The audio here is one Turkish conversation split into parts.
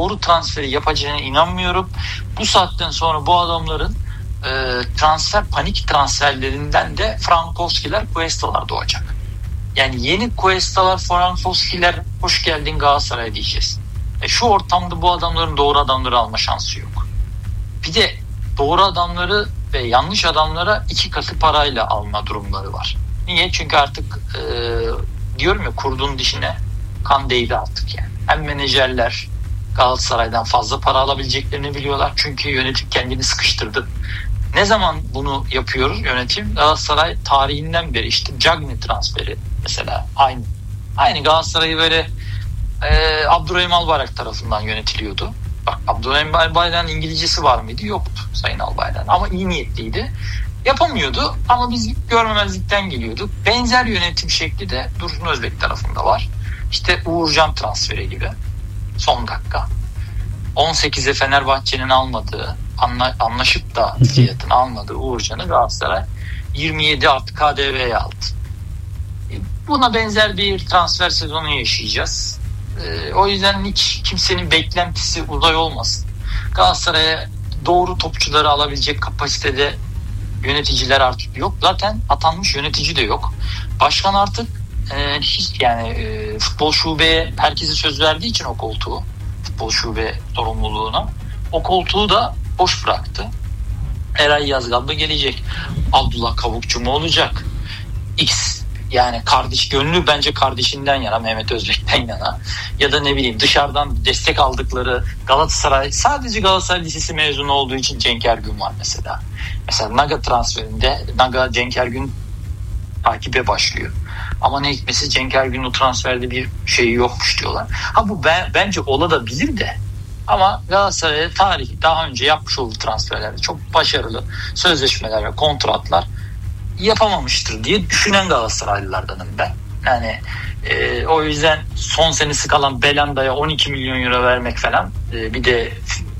doğru transferi yapacağına inanmıyorum. Bu saatten sonra bu adamların panik transferlerinden de Frankowski'ler, Cuesta'lar doğacak. Yani yeni Cuesta'lar, Frankowski'ler hoş geldin Galatasaray diyeceğiz. Şu ortamda bu adamların doğru adamları alma şansı yok. Bir de doğru adamları ve yanlış adamlara 2 katı parayla alma durumları var. Niye? Çünkü artık diyorum ya, kurdun dişine kan değdi artık yani. Hem menajerler Galatasaray'dan fazla para alabileceklerini biliyorlar. Çünkü yönetim kendini sıkıştırdı. Ne zaman bunu yapıyoruz yönetim? Galatasaray tarihinden beri işte Cagney transferi mesela aynı Galatasaray'ı böyle Abdurrahim Albayrak tarafından yönetiliyordu. Bak, Abdurrahim Albayrak'ın İngilizcesi var mıydı? Yoktu Sayın Albayrak. Ama iyi niyetliydi. Yapamıyordu ama biz görmemezlikten geliyorduk. Benzer yönetim şekli de Dursun Özbek tarafında var. İşte Uğurcan transferi gibi. Son dakika. 18'e Fenerbahçe'nin almadığı, anlaşıp da fiyatını almadığı Uğurcan'ı Galatasaray 27 artı KDV'ye aldı. Buna benzer bir transfer sezonu yaşayacağız. O yüzden hiç kimsenin beklentisi uzay olmasın. Galatasaray'a doğru topçuları alabilecek kapasitede yöneticiler artık yok. Zaten atanmış yönetici de yok. Başkan artık hiç futbol şubeye herkese söz verdiği için o koltuğu, futbol şube sorumluluğuna, o koltuğu da boş bıraktı. Eray Yazgal mı gelecek? Abdullah Kavukçu mu olacak? X yani kardeş gönlü bence kardeşinden yana, Mehmet Özbek'ten yana, ya da ne bileyim dışarıdan destek aldıkları Galatasaray, sadece Galatasaray Lisesi mezunu olduğu için Cenk Ergün var mesela. Mesela Naga transferinde Cenk Ergün takibe başlıyor. Ama ne hikmetse Cenk Ergün'ün o transferde bir şeyi yokmuş diyorlar. Bu bence olabilir de. Ama Galatasaray'a daha önce yapmış olduğu transferlerde çok başarılı sözleşmeler ve kontratlar yapamamıştır diye düşünen Galatasaraylılardanım ben. Yani o yüzden son senesi kalan Belanda'ya 12 milyon euro vermek falan, bir de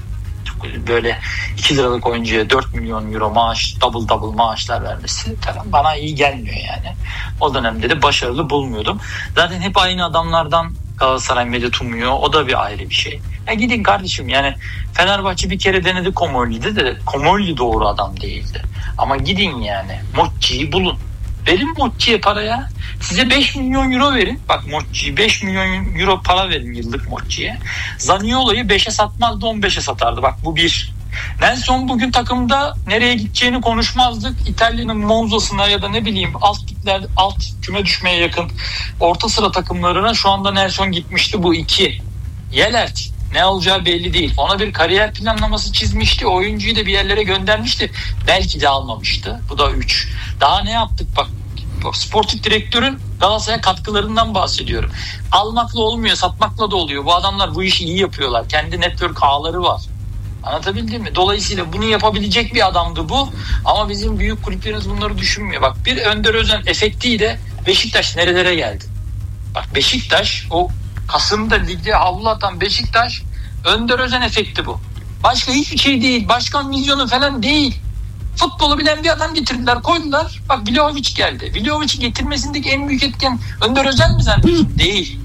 böyle 2 liralık oyuncuya 4 milyon euro maaş, double maaşlar vermesi falan bana iyi gelmiyor yani. O dönemde de başarılı bulmuyordum. Zaten hep aynı adamlardan Galatasaray medet umuyor. O da bir ayrı bir şey. Gidin kardeşim, yani Fenerbahçe bir kere denedi Komolli'de de Komolli doğru adam değildi. Ama gidin yani Mocci'yi bulun. Verin Mocci'ye paraya. Size 5 milyon euro verin. Bak, Mocci'yi 5 milyon euro para verin yıllık Mocci'ye. Zaniolo'yu 5'e satmazdı, 15'e satardı. Bak, bu bir. Nelson bugün takımda nereye gideceğini konuşmazdık. İtalya'nın Monza'sına ya da ne bileyim alt küme düşmeye yakın orta sıra takımlarına şu anda Nelson gitmişti. Bu 2. Yelert ne olacağı belli değil. Ona bir kariyer planlaması çizmişti. Oyuncuyu da bir yerlere göndermişti. Belki de almamıştı. Bu da 3. Daha ne yaptık bak. Sportif direktörün Galatasaray'a katkılarından bahsediyorum. Almakla olmuyor, satmakla da oluyor. Bu adamlar bu işi iyi yapıyorlar. Kendi network ağları var. Anlatabildim mi? Dolayısıyla bunu yapabilecek bir adamdı bu. Ama bizim büyük kulüplerimiz bunları düşünmüyor. Bak, bir Önder Özen efektiyle Beşiktaş nerelere geldi? Bak, Beşiktaş, o Kasım'da ligde havlu atan Beşiktaş, Önder Özen efekti bu. Başka hiçbir şey değil. Başkan vizyonu falan değil. Futbolu bilen bir adam getirdiler, koydular. Bak, Vlahovic geldi. Vlavhovic'i getirmesindeki en büyük etken Önder Özen mi zannediyorsun? Değil.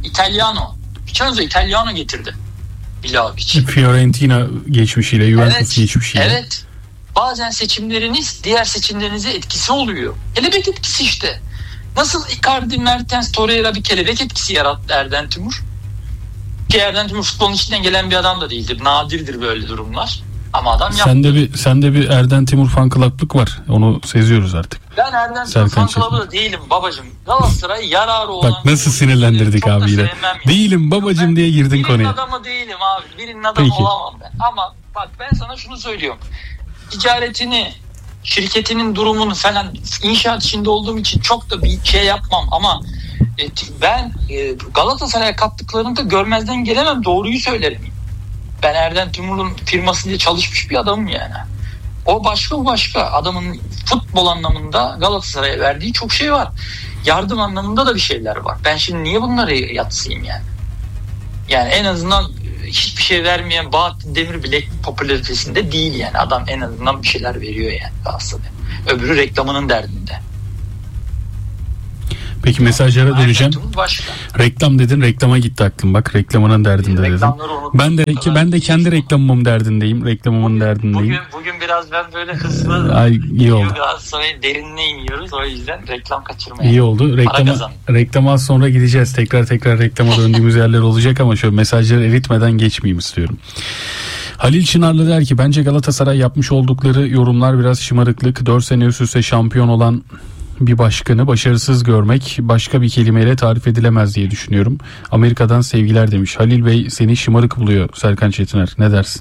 İtalyano getirdi Vlahovic. Fiorentina geçmişiyle, Juventus geçmişiyle. Evet. Bazen seçimleriniz diğer seçimlerinize etkisi oluyor. Kelebek etkisi işte. Nasıl Icardi, Mertens, Torreira bir kelebek etkisi yarattı Erden Timur. Ki Erden Timur futbolun içinden gelen bir adam da değildir. Nadirdir böyle durumlar. Ama adam yaptı. Sende bir Erden Timur fan club'lık var. Onu seziyoruz artık. Ben Erden Timur fan club'ı da değilim babacığım. Galatasaray yararı olan. Bak nasıl sinirlendirdik abi yine. Değilim babacığım diye girdin konuya. Birinin adamı değilim abi. Birinin adamı olamam ben. Ama bak, ben sana şunu söylüyorum. Ticaretini, şirketinin durumunu falan, inşaat içinde olduğum için çok da bir şey yapmam ama ben Galatasaray'a kattıklarını da görmezden gelemem, doğruyu söylerim. Ben Erden Timur'un firmasıyla çalışmış bir adamım yani. O başka, bu başka. Adamın futbol anlamında Galatasaray'a verdiği çok şey var. Yardım anlamında da bir şeyler var. Ben şimdi niye bunları yatsıyım yani? Yani en azından hiçbir şey vermeyen Bahattin Demir bile popülaritesinde değil yani. Adam en azından bir şeyler veriyor yani Galatasaray'a. Öbürü reklamının derdinde. Peki mesajlara döneceğim. Reklam dedin, reklama gitti aklım. Bak reklamının derdinde dedim. Ben de kendi reklamımın derdindeyim. Reklamımın derdindeyim. Bugün biraz ben böyle hızlı iyi oldu. Galatasaray'ın derinine iniyoruz. O yüzden reklam kaçırmayalım. İyi oldu. Reklama az sonra gideceğiz. Tekrar reklama döndüğümüz yerler olacak ama şöyle mesajları eritmeden geçmeyeyim istiyorum. Halil Çınarlı der ki bence Galatasaray yapmış oldukları yorumlar biraz şımarıklık. 4 sene üst üste şampiyon olan bir başkanı başarısız görmek başka bir kelimeyle tarif edilemez diye düşünüyorum. Amerika'dan sevgiler demiş. Halil Bey seni şımarık buluyor Serkan Çetiner. Ne dersin?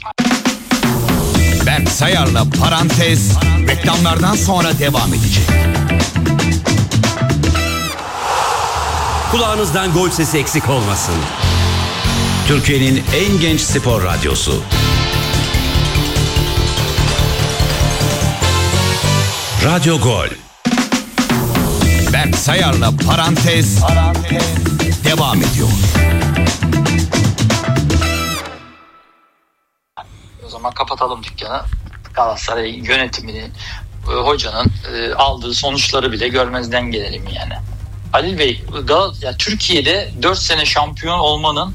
Berk Sayar'la Parantez reklamlardan sonra devam edecek. Kulağınızdan gol sesi eksik olmasın. Türkiye'nin en genç spor radyosu. Radyo Gol. Berk Sayar'la Parantez devam ediyor. O zaman kapatalım dükkanı. Galatasaray yönetimini, hocanın aldığı sonuçları bile görmezden gelelim yani. Halil Bey, Türkiye'de 4 sene şampiyon olmanın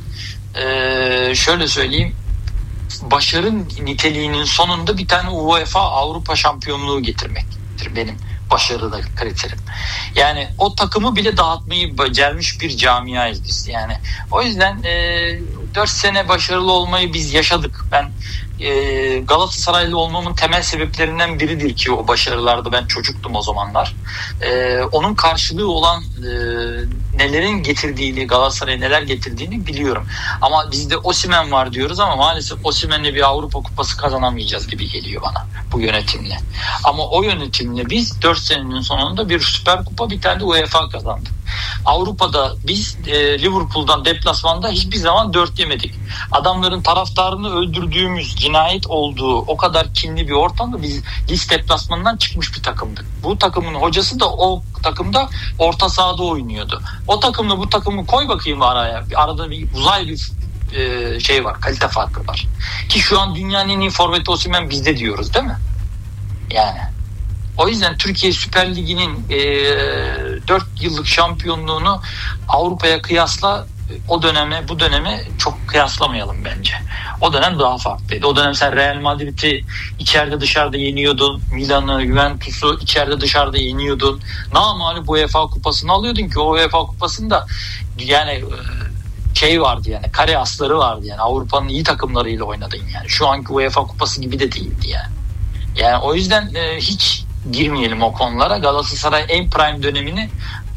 şöyle söyleyeyim, başarı niteliğinin sonunda bir tane UEFA Avrupa şampiyonluğu getirmektir benim başarıda kriterim. Yani o takımı bile dağıtmayı becermiş bir camiayız biz. Yani o yüzden 4 sene başarılı olmayı biz yaşadık. Ben Galatasaraylı olmamın temel sebeplerinden biridir ki o başarılarda ben çocuktum o zamanlar. Onun karşılığı olan nelerin getirdiğini, Galatasaray'a neler getirdiğini biliyorum. Ama bizde Osimhen var diyoruz ama maalesef Osimhen'le bir Avrupa Kupası kazanamayacağız gibi geliyor bana bu yönetimle. Ama o yönetimle biz 4 senenin sonunda bir Süper Kupa, bir tane de UEFA kazandık. Avrupa'da biz Liverpool'dan deplasmanda hiçbir zaman 4 yemedik. Adamların taraftarını öldürdüğümüz, cinayet olduğu o kadar kinli bir ortamda biz Lis deplasmanından çıkmış bir takımdık. Bu takımın hocası da o takımda orta sahada oynuyordu. O takımla bu takımı koy bakayım araya. Arada bir uzay bir şey var, kalite farkı var. Ki şu an dünyanın en iyi forveti Osimhen bizde diyoruz değil mi? Yani o yüzden Türkiye Süper Ligi'nin 4 yıllık şampiyonluğunu Avrupa'ya kıyasla o döneme bu döneme çok kıyaslamayalım bence. O dönem daha farklıydı. O dönem sen Real Madrid'i içeride dışarıda yeniyordun. Milan'ı, Juventus'u içeride dışarıda yeniyordun. Namağlup UEFA kupasını alıyordun ki o UEFA kupasında yani şey vardı yani, kare asları vardı yani, Avrupa'nın iyi takımlarıyla oynadın yani. Şu anki UEFA kupası gibi de değildi yani. Yani o yüzden hiç girmeyelim o konulara. Galatasaray en prime dönemini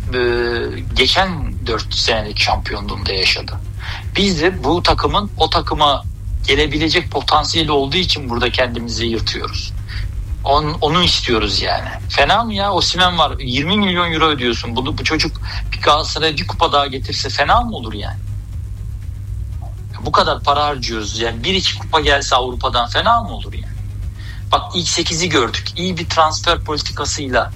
geçen 4 senelik şampiyonluğunda yaşadı. Biz de bu takımın o takıma gelebilecek potansiyeli olduğu için burada kendimizi yırtıyoruz. Onu istiyoruz yani. Fena mı ya? Osimhen var. 20 milyon euro ödüyorsun. Bu çocuk bir Galatasaray'a bir kupa daha getirse fena mı olur yani? Bu kadar para harcıyoruz. Yani 1-2 kupa gelse Avrupa'dan fena mı olur yani? Bak ilk 8'i gördük. İyi bir transfer politikasıyla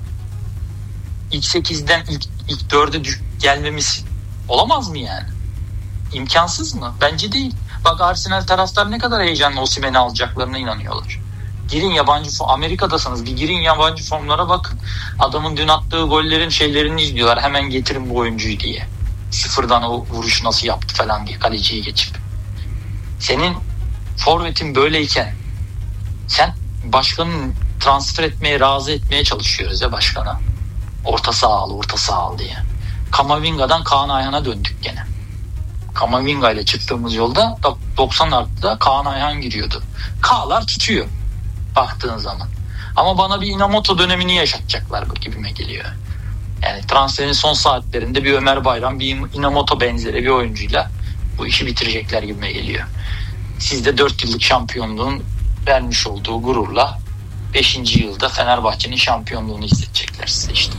ilk 8'den ilk 4'e gelmemiz olamaz mı yani? İmkansız mı? Bence değil. Bak Arsenal taraftar ne kadar heyecanlı Osimhen'i alacaklarına inanıyorlar. Girin yabancı Amerika'dasanız bir girin yabancı formlara bakın. Adamın dün attığı gollerin şeylerini izliyorlar. Hemen getirin bu oyuncuyu diye. Sıfırdan o vuruş nasıl yaptı falan diye kaleciyi geçip. Senin forvetin böyleyken sen başkanın transfer etmeye, razı etmeye çalışıyoruz ya başkana. Orta saha al diye. Kamavinga'dan Kaan Ayhan'a döndük gene. Kamavinga ile çıktığımız yolda 90 artıda Kaan Ayhan giriyordu. K'lar tutuyor baktığın zaman. Ama bana bir Inamoto dönemini yaşatacaklar gibime geliyor. Yani transferin son saatlerinde bir Ömer Bayram, bir Inamoto benzeri bir oyuncuyla bu işi bitirecekler gibime geliyor. Siz de 4 yıllık şampiyonluğun vermiş olduğu gururla 5. yılda Fenerbahçe'nin şampiyonluğunu hissedecekler size işte.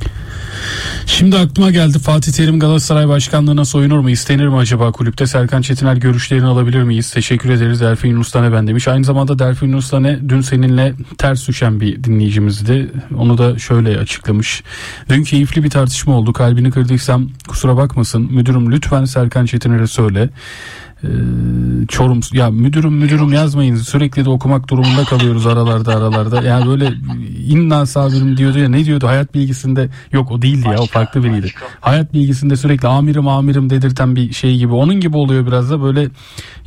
Şimdi aklıma geldi, Fatih Terim Galatasaray başkanlığına soyunur mu? İstenir mi acaba kulüpte? Serkan Çetiner görüşlerini alabilir miyiz? Teşekkür ederiz. Delfin Yunustane ben demiş. Aynı zamanda Delfin Yunustane dün seninle ters düşen bir dinleyicimizdi. Onu da şöyle açıklamış. Dün keyifli bir tartışma oldu. Kalbini kırdıysam kusura bakmasın. Müdürüm lütfen Serkan Çetiner'e söyle. Çorum ya müdürüm yazmayın, sürekli de okumak durumunda kalıyoruz aralarda. Yani böyle inna sabirim diyordu ya, ne diyordu hayat bilgisinde, yok o değildi ya, o farklı biriydi. Hayat bilgisinde sürekli amirim dedirten bir şey gibi, onun gibi oluyor biraz da böyle.